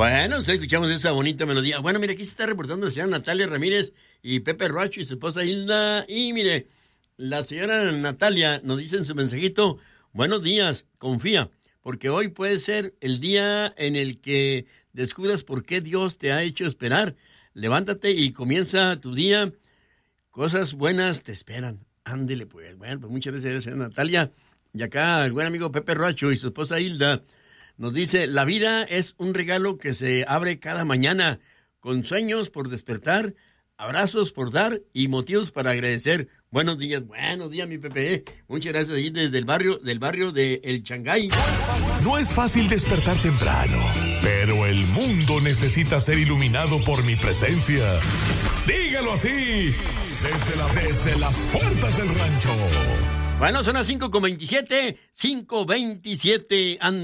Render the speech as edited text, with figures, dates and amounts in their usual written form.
Bueno, escuchamos esa bonita melodía. Bueno, mire, aquí se está reportando la señora Natalia Ramírez y Pepe Roacho y su esposa Hilda. Y mire, la señora Natalia nos dice en su mensajito, buenos días, confía, porque hoy puede ser el día en el que descubras por qué Dios te ha hecho esperar. Levántate y comienza tu día. Cosas buenas te esperan. Ándele, pues. Bueno, pues muchas gracias, señora Natalia. Y acá el buen amigo Pepe Roacho y su esposa Hilda nos dice, la vida es un regalo que se abre cada mañana, con sueños por despertar, abrazos por dar y motivos para agradecer. Buenos días, mi Pepe. Muchas gracias ahí desde el barrio de El Changay. No es fácil despertar temprano, pero el mundo necesita ser iluminado por mi presencia. Dígalo así, desde las puertas del rancho. Bueno, son las 5:27, 5:27.